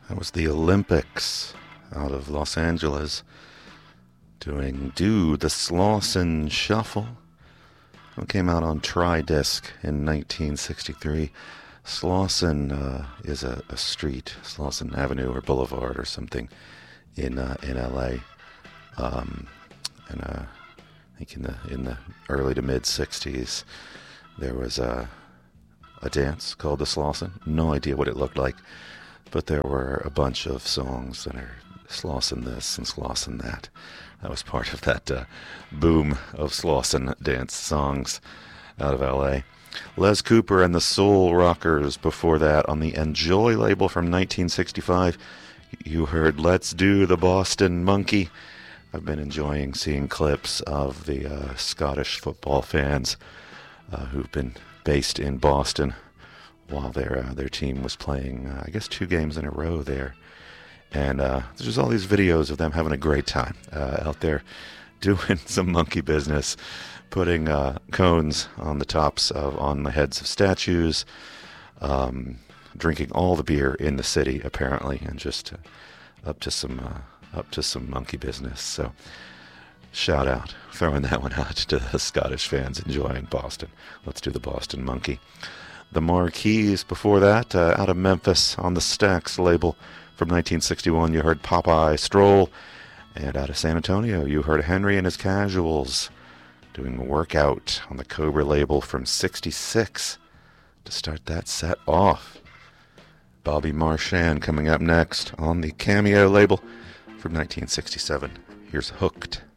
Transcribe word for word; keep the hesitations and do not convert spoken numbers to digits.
That was the Olympics out of Los Angeles doing Do the Slauson Shuffle. It came out on Tri-Disc in nineteen sixty-three. Slauson uh, is a, a street, Slauson Avenue or Boulevard or something in uh, in L A. Um, and uh, I think in the in the early to mid sixties, there was a a dance called the Slauson. No idea what it looked like, but there were a bunch of songs that are Slauson this and Slauson that. That was part of that uh, boom of Slauson dance songs out of L A. Les Cooper and the Soul Rockers before that on the Enjoy label from nineteen sixty-five. You heard Let's Do the Boston Monkey. I've been enjoying seeing clips of the uh, Scottish football fans uh, who've been based in Boston while their uh, their team was playing, uh, I guess, two games in a row there. And uh, there's all these videos of them having a great time uh, out there doing some monkey business, putting uh, cones on the tops of, on the heads of statues, um, drinking all the beer in the city apparently, and just uh, up to some uh, up to some monkey business. So shout out, throwing that one out to the Scottish fans enjoying Boston. Let's do the Boston Monkey. The Marquees before that, uh, out of Memphis on the Stax label from nineteen sixty-one, you heard Popeye Stroll. And out of San Antonio, you heard Henry and his Casuals doing Workout on the Cobra label from sixty-six to start that set off. Bobby Marchand coming up next on the Cameo label from nineteen sixty-seven. Here's Hooked.